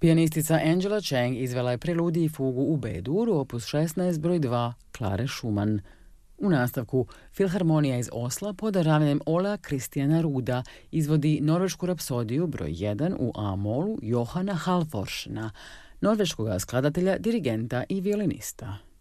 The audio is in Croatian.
Pijanistica Angela Chang izvela je preludij i fugu u B-duru, opus 16, broj 2, Klare Schumann. U nastavku, Filharmonija iz Osla pod ravnjem Ola Kristijana Ruda izvodi norvešku rapsodiju broj 1 u A-molu Johana Halvorsena, norveškog skladatelja, dirigenta i violinista.